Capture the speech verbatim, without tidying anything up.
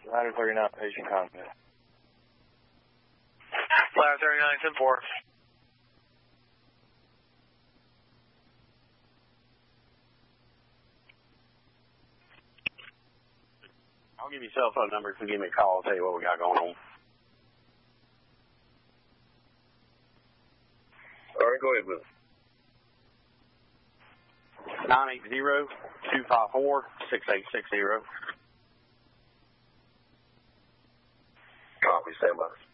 Ladder thirty-nine, patient contact. Ladder thirty-nine, ten four. I'll give you a cell phone number if you give me a call. I'll tell you what we got going on. All right, go ahead, Will. nine eight zero, two five four, six eight six zero. Copy, stand by.